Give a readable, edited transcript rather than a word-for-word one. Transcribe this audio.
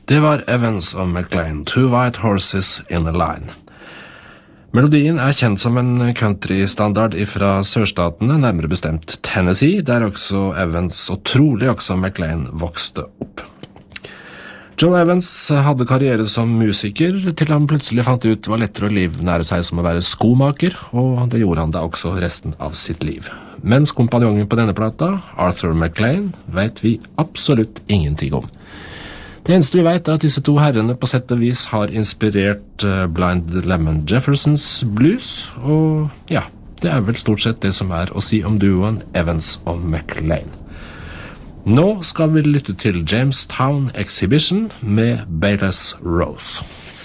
Det var Evans og McLean, Two White Horses in a Line. Melodien kjent som en countrystandard fra sørstatene, nærmere bestemt Tennessee, der også Evans og trolig også McLean vokste opp. Joe Evans hadde karriere som musiker, til han plutselig fant ut det var lettere å livnære seg som å være skomaker, og det gjorde han da også resten av sitt liv. Mens kompanjongen på denne plata, Arthur McLean, vet vi absolutt ingenting om. Det eneste vi vet at disse to herrene på sett og vis har inspirert Blind Lemon Jeffersons blues, og ja, det vel stort sett det som å si om duoen Evans og McLean. Nå skal vi lytte til Jamestown Exhibition med Bayless Rose.